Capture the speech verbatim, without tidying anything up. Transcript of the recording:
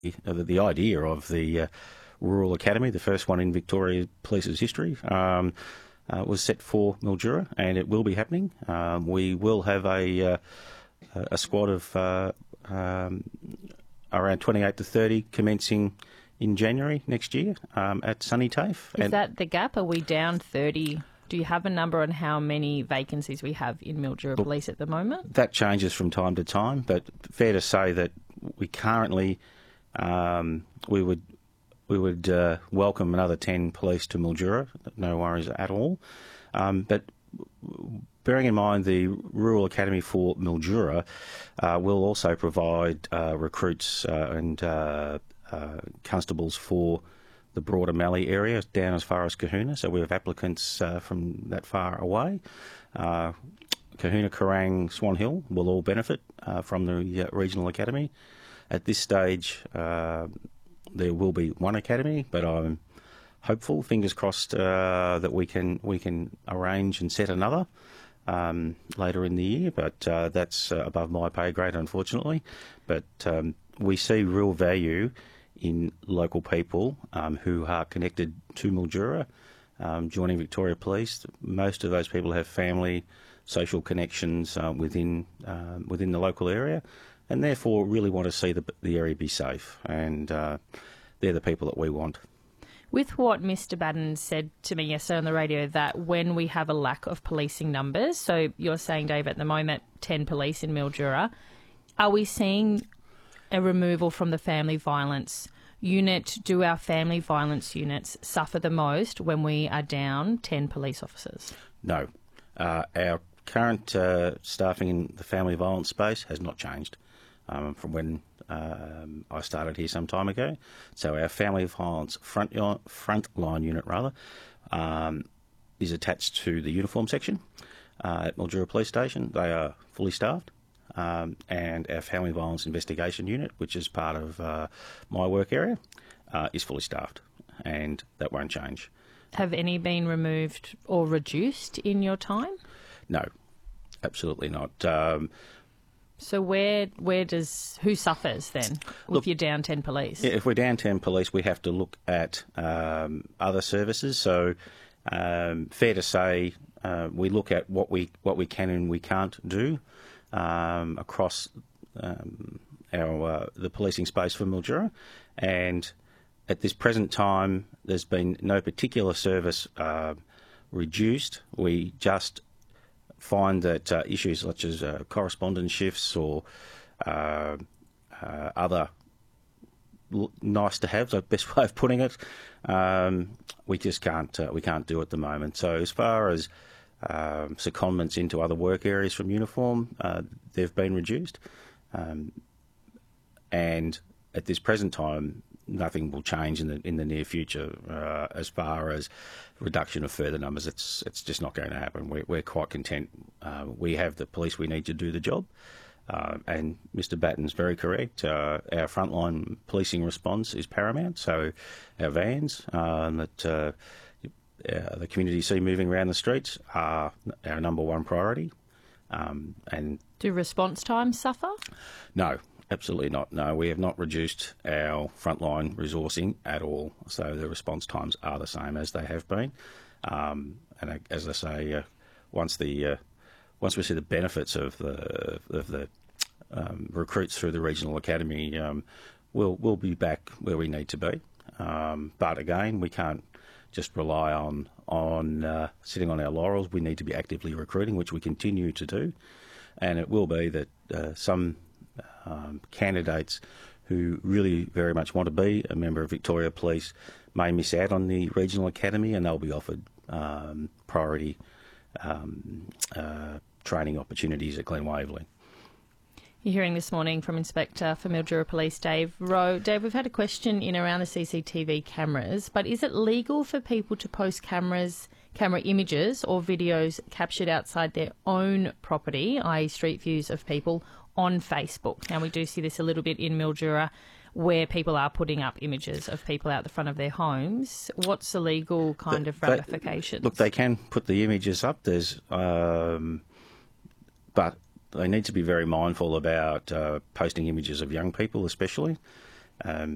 uh, the, the idea of the uh, Rural Academy, the first one in Victoria Police's history, um, uh, was set for Mildura, and it will be happening. Um, we will have a uh, a squad of uh, um, around twenty-eight to thirty commencing in January next year um, at Sunny TAFE. Is and that the gap? Are we down thirty? Do you have a number on how many vacancies we have in Mildura Look, Police at the moment? That changes from time to time, but fair to say that we currently um, we would we would uh, welcome another ten police to Mildura. No worries at all. Um, but bearing in mind the Rural Academy for Mildura uh, will also provide uh, recruits uh, and uh, uh, constables for the broader Mallee area, down as far as Kahuna. So we have applicants uh, from that far away. Uh, Kahuna, Kerrang, Swan Hill will all benefit uh, from the uh, Regional Academy. At this stage, uh, there will be one academy, but I'm hopeful, fingers crossed, uh, that we can we can arrange and set another um, later in the year. But uh, that's uh, above my pay grade, unfortunately. But um, we see real value in local people um, who are connected to Mildura, um, joining Victoria Police. Most of those people have family, social connections uh, within um, within the local area, and therefore really want to see the, the area be safe. And uh, they're the people that we want. With what Mister Batten said to me yesterday on the radio, that when we have a lack of policing numbers, so you're saying, Dave, at the moment, ten police in Mildura, are we seeing a removal from the family violence unit? Do our family violence units suffer the most when we are down ten police officers? No. Uh, our current uh, staffing in the family violence space has not changed um, from when um, I started here some time ago. So our family violence front, front line unit rather um, is attached to the uniform section uh, at Mildura Police Station. They are fully staffed. Um, and our family violence investigation unit, which is part of uh, my work area, uh, is fully staffed, and that won't change. Have any been removed or reduced in your time? No, absolutely not. Um, so where where does who suffers then if you're down ten police? Yeah, if we're down ten police, we have to look at um, other services. So um, fair to say, uh, we look at what we what we can and we can't do. Um, across um, our uh, the policing space for Mildura, and at this present time, there's been no particular service uh, reduced. We just find that uh, issues such as uh, correspondence shifts or uh, uh, other l- nice to have, the best way of putting it, um, we just can't uh, we can't do at the moment. So as far as Um, secondments into other work areas from uniform, uh, they've been reduced. Um, and at this present time, nothing will change in the in the near future uh, as far as reduction of further numbers. It's it's just not going to happen. We're, we're quite content. Uh, we have the police we need to do the job. Uh, and Mister Batten's very correct. Uh, our frontline policing response is paramount. So our vans uh, that uh, Uh, the community see moving around the streets are our number one priority. Um, and do response times suffer? No, absolutely not. No, we have not reduced our frontline resourcing at all. So the response times are the same as they have been. Um, and as I say, uh, once the uh, once we see the benefits of the of the um, recruits through the regional academy, um, we'll we'll be back where we need to be. Um, but again, we can't just rely on on uh, sitting on our laurels. We need to be actively recruiting, which we continue to do. And it will be that uh, some um, candidates who really very much want to be a member of Victoria Police may miss out on the Regional Academy, and they'll be offered um, priority um, uh, training opportunities at Glen Waverley. You're hearing this morning from Inspector for Mildura Police, Dave Rowe. Dave, we've had a question in around the C C T V cameras, but is it legal for people to post cameras, camera images or videos captured outside their own property, that is street views of people, on Facebook? Now, we do see this a little bit in Mildura, where people are putting up images of people out the front of their homes. What's the legal kind of ramifications? Look, they can put the images up. There's, um, but they need to be very mindful about uh, posting images of young people, especially. Um,